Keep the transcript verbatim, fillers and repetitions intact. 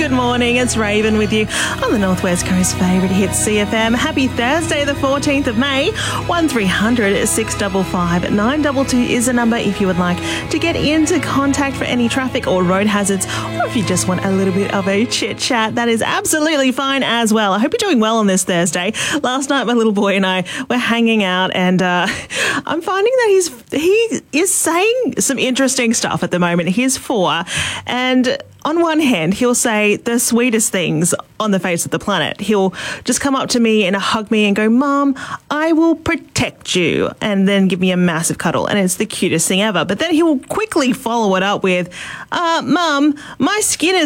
Good morning, it's Raven with you on the Northwest Coast favourite hit C F M. Happy Thursday, the fourteenth of May. one three hundred six five five nine two two is the number if you would like to get into contact for any traffic or road hazards, or if you just want a little bit of a chit chat, that is absolutely fine as well. I hope you're doing well on this Thursday. Last night my little boy and I were hanging out, and uh, I'm finding that he's he is saying some interesting stuff at the moment. He's four, and on one hand, he'll say the sweetest things on the face of the planet. He'll just come up to me and hug me and go, "Mom, I will protect you," and then give me a massive cuddle, and it's the cutest thing ever. But then he will quickly follow it up with, uh, "Mum, my skin is